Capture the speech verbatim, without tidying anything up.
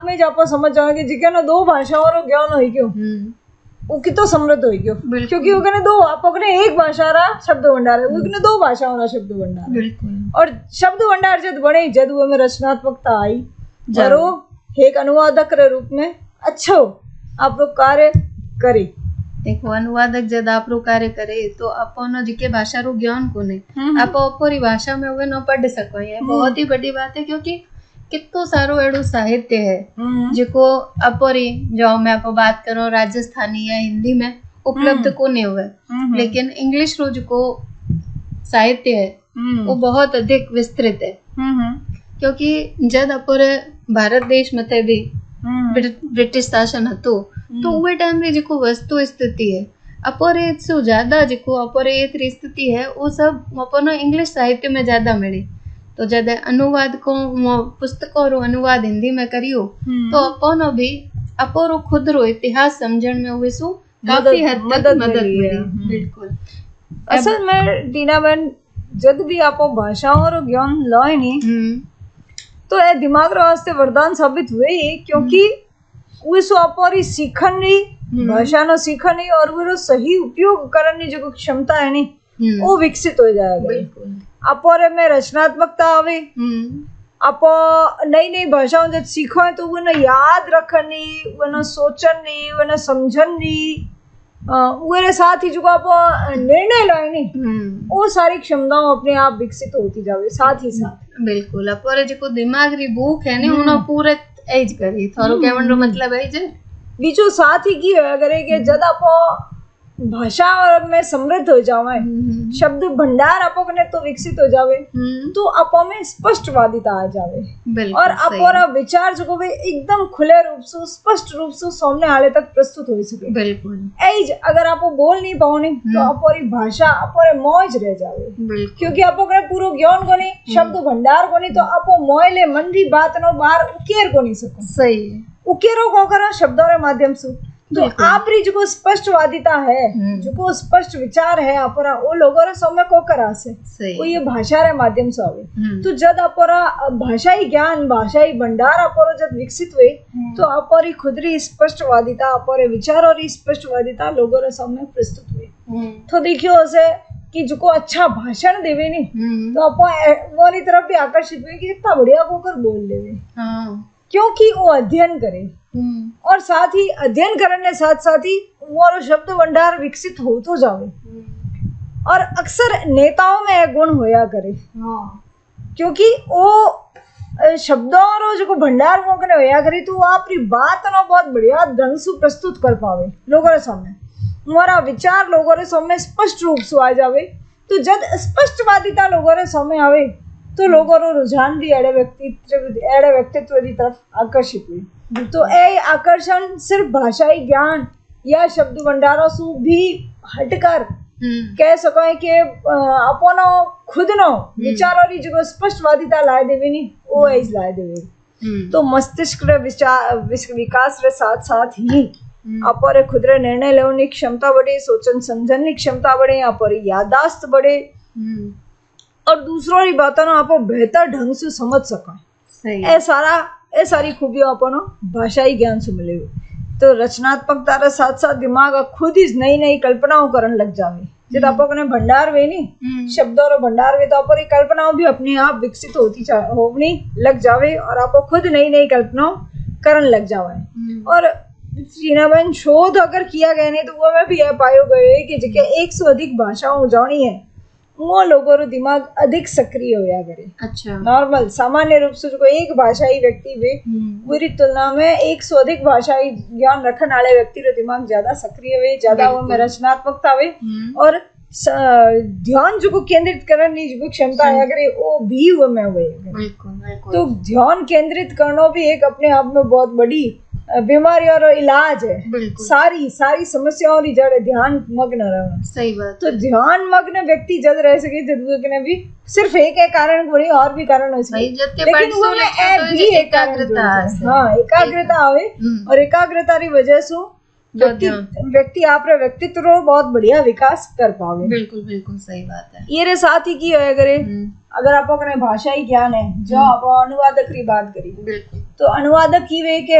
में ज आप समझ जाओगे जी के दो भाषाओं रो ज्ञान हो गयो वो कितो समृद्ध हो गयो क्योंकि वो दो आप एक भाषा रा शब्द भंडार है वो दो भाषाओं रा शब्द भंडार और शब्द भंडार जब बने जब वो में रचनात्मकता आई जरो एक अनुवादक रे रूप में अच्छो आप लोग कार्य करे। देखो अनुवादक जब आप रो कार्य करे तो अपन जिके भाषा रो ज्ञान कोने आप अपनी भाषा में वे न पढ़ सको ये बहुत ही बड़ी बात है क्योंकि कितो सारो एडो साहित्य है जिको अपरी जो मैं आपको बात करो राजस्थानी या हिंदी में उपलब्ध कोने हुए लेकिन इंग्लिश रो जिको साहित्य है वो बहुत अधिक विस्तृत है क्योंकि जब अपर भारत देश में भी ब्रिटिश शासन हतो तो उस टाइम रे जिको वस्तु स्थिति है अपरे से ज्यादा जिको अपरे स्थिति है वो सब अपन इंग्लिश साहित्य में ज्यादा मिली तो जब अनुवाद को पुस्तकों रो अनुवाद हिंदी में करियो तो अपन भी अपरो खुद रो इतिहास समझण में हुए सु काफी हद तक मदद मिली। बिल्कुल असल में टीना बहन जब भी आप भाषाओं रो ज्ञान लाए नहीं तो ये दिमाग रो वास्ते वरदान साबित हुए क्योंकि उसो अपरी सीखनी भाषा नो सीखनी और वो सही उपयोग करने जो क्षमता है नी वो विकसित हो जाएगा। अपोरे में रचनात्मकता आवे आप नई नई भाषाओं जब सीखो है तो वो ना याद रखनी वो ना सोचनी वो ना समझनी वो साथ ही जो आप निर्णय लाए नी वो सारी क्षमताओं अपने आप विकसित होती जावे साथ ही साथ। बिल्कुल अपोरे जो दिमाग री भूख है नी उन्हें पूरे एज करी थारो कहवन रो मतलब है जे बीचो साथ ही की होया करे कि जद आप भाषा में समृद्ध हो जावे शब्द भंडार आपो कने तो विकसित हो जावे तो आपो में स्पष्टवादिता आ जावे और आपरा विचार जो वे एकदम खुले रूप से स्पष्ट रूप से सामने आले तक प्रस्तुत हो सके। बिल्कुल एज अगर आपो बोल नहीं पाओ नहीं तो आपरी भाषा आपरे मौज रह जावे क्योंकि आपो कने पूरो ज्ञान को नहीं शब्द भंडार को नहीं तो आपो मोयले मन री बात नो बाहर उकेर को नहीं सको। सही उकेरो को करो शब्दों रे माध्यम से तो आपरी जो स्पष्टवादिता है जो स्पष्ट विचार है अपरा वो लोगों रे समय को करा से वो ये भाषा रे माध्यम से आवे तो जब अपरा भाषाई ज्ञान भाषाई भंडार अपरो जब विकसित हुए तो अपरी खुदरी स्पष्टवादिता अपरे विचार और स्पष्टवादिता लोगों रे सामने प्रस्तुत हुए। तो देखियो ऐसे कि जो अच्छा भाषण देवे नहीं तो अपन वो तरफ भी आकर्षित हुए कि कितना बढ़िया होकर बोल देवे क्योंकि वो अध्ययन करे और साथ ही अध्ययन करने साथ साथ ही वो शब्द भंडार विकसित हो तो जावे और अक्सर नेताओं में एक गुण होया करे क्योंकि वो शब्दों रो जो भंडार वो कने होया करे तो आपरी बात नो बहुत बढ़िया ढंग से प्रस्तुत कर पावे लोगों रे सामने हमारा विचार लोगों रे सामने स्पष्ट रूप से आ जावे तो जब स्पष्टवादिता लोगों रे सामने आवे तो लोगों रो रुझान भी एड़े व्यक्तित्व एड़े व्यक्तित्व की तरफ आकर्षित हुई। तो ए आकर्षण सिर्फ भाषाई ज्ञान या शब्द भंडारों से भी हटकर कह सको कि अपनो खुद नो विचारों री जो स्पष्टवादिता लाए देवे नी वो एज लाए देवे तो मस्तिष्क रे विचार विकास रे साथ साथ ही अपरे खुद रे निर्णय लेने की क्षमता बढ़े सोचन समझन की क्षमता बढ़े अपरी यादाश्त बढ़े और दूसरों की बातों आप बेहतर ढंग से समझ सका। ए सारा ए सारी खूबियां अपन भाषाई ज्ञान से मिले तो रचनात्मकता रे साथ साथ दिमाग खुद ही नई नई कल्पनाओं करने लग जावे जब आप अपने भंडार वे नहीं शब्दों रो भंडार वे तो अपनी कल्पनाओं भी अपने आप विकसित होती होनी लग जावे और आप खुद नई नई कल्पनाओं करने लग जावे। और चीना बहन शोध अगर किया गया नहीं तो वो में भी यह पायो गए कि जिके एक सौ अधिक भाषाओं जानी है वो लोगों रो दिमाग अधिक सक्रिय होया करे। अच्छा नॉर्मल सामान्य रूप से जो एक भाषाई व्यक्ति वे पूरी तुलना में एक सौ अधिक भाषाई ज्ञान रखने वाले व्यक्ति रो दिमाग ज्यादा सक्रिय हुए ज्यादा वो में रचनात्मकता हुए और ध्यान जो केंद्रित करने की क्षमता है अगर वो भी हुए में हुए तो ध्यान केंद्रित करना भी एक अपने आप में बहुत बड़ी बीमारी और इलाज है। सारी सारी समस्याओं की जड़ ध्यान मग्न रहना। सही बात। तो ध्यान मग्न व्यक्ति जद रह सके जद ने भी सिर्फ एक एक कारण को नहीं और भी कारण हो सके लेकिन वो में भी एकाग्रता हाँ एकाग्रता आवे और एकाग्रता की वजह से व्यक्ति व्यक्ति आप रे व्यक्तित्व रो बहुत बढ़िया विकास कर पाओगे। बिल्कुल बिल्कुल सही बात है। ये रे साथ ही की होया करे अगर आप अपने भाषा ही ज्ञान है जो आप अनुवादक की बात करी तो अनुवादक की वे के